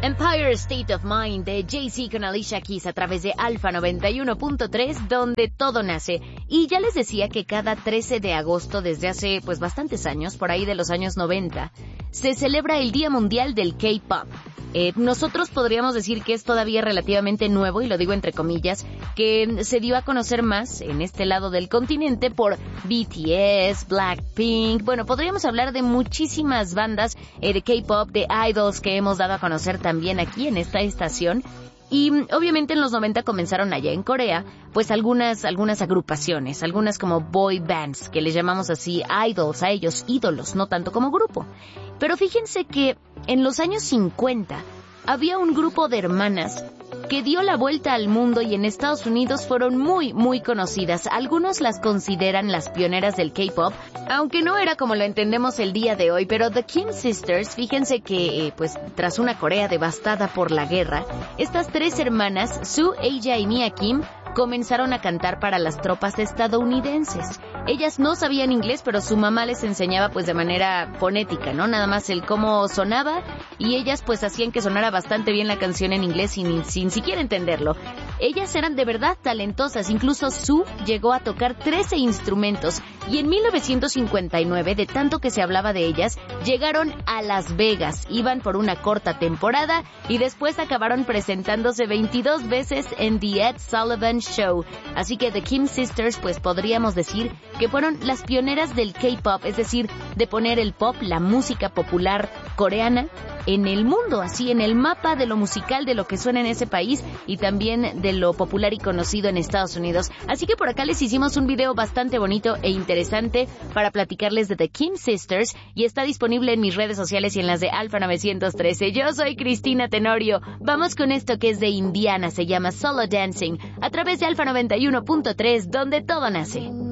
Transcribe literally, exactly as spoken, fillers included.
Empire State of Mind de Jay-Z con Alicia Keys a través de Alfa noventa y uno punto tres, donde todo nace. Y ya les decía que cada trece de agosto desde hace pues bastantes años, por ahí de los años noventa, se celebra el Día Mundial del K-Pop. Eh, nosotros podríamos decir que es todavía relativamente nuevo, y lo digo entre comillas, que se dio a conocer más en este lado del continente por B T S, Blackpink. Bueno, podríamos hablar de muchísimas bandas eh, de K-Pop, de idols que hemos dado a conocer también aquí en esta estación. Y obviamente en los noventa comenzaron allá en Corea, pues algunas algunas agrupaciones, algunas como boy bands, que les llamamos así, idols, a ellos ídolos, no tanto como grupo. Pero fíjense que en los años cincuenta había un grupo de hermanas que dio la vuelta al mundo y en Estados Unidos fueron muy, muy conocidas. Algunos las consideran las pioneras del K-Pop, aunque no era como lo entendemos el día de hoy. Pero The Kim Sisters, fíjense que, eh, pues, tras una Corea devastada por la guerra, estas tres hermanas, Soo, Aja y Mia Kim, comenzaron a cantar para las tropas estadounidenses. Ellas no sabían inglés, pero su mamá les enseñaba pues de manera fonética, ¿no? Nada más el cómo sonaba, y ellas pues hacían que sonara bastante bien la canción en inglés sin, sin siquiera entenderlo. Ellas eran de verdad talentosas, incluso Soo llegó a tocar trece instrumentos, y en mil novecientos cincuenta y nueve, de tanto que se hablaba de ellas, llegaron a Las Vegas, iban por una corta temporada, y después acabaron presentándose veintidós veces en The Ed Sullivan Show. Así que The Kim Sisters pues podríamos decir que fueron las pioneras del K-Pop, es decir, de poner el pop, la música popular coreana, en el mundo, así en el mapa de lo musical, de lo que suena en ese país y también de lo popular y conocido en Estados Unidos. Así que por acá les hicimos un video bastante bonito e interesante para platicarles de The Kim Sisters, y está disponible en mis redes sociales y en las de Alfa novecientos trece. Yo soy Cristina Tenorio. Vamos con esto que es de Indiana, se llama Solo Dancing, a través de Alfa noventa y uno punto tres, donde todo nace.